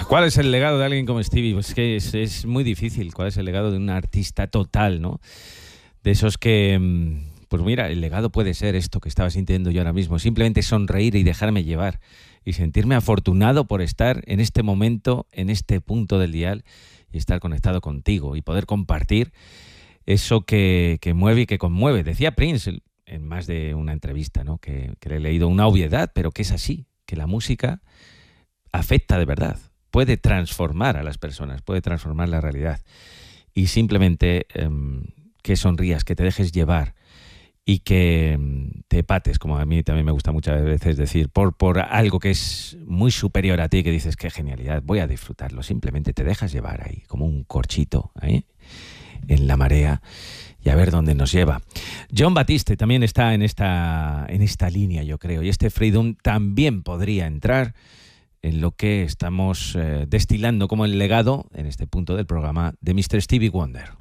¿Cuál es el legado de alguien como Stevie? Pues que es muy difícil. ¿Cuál es el legado de un artista total, no? De esos que, pues mira, el legado puede ser esto que estaba sintiendo yo ahora mismo. Simplemente sonreír y dejarme llevar. Y sentirme afortunado por estar en este momento, en este punto del dial, y estar conectado contigo y poder compartir eso que mueve y que conmueve. Decía Prince en más de una entrevista, ¿no? Que le he leído una obviedad, pero que es así, que la música afecta de verdad, puede transformar a las personas, puede transformar la realidad. Y simplemente que sonrías, que te dejes llevar y que te pates, como a mí también me gusta muchas veces decir, por algo que es muy superior a ti, que dices, qué genialidad, voy a disfrutarlo. Simplemente te dejas llevar ahí, como un corchito, ¿eh? En la marea, y a ver dónde nos lleva. Jon Batiste también está en esta línea, yo creo, y este Freedom también podría entrar en lo que estamos destilando como el legado en este punto del programa de Mr. Stevie Wonder.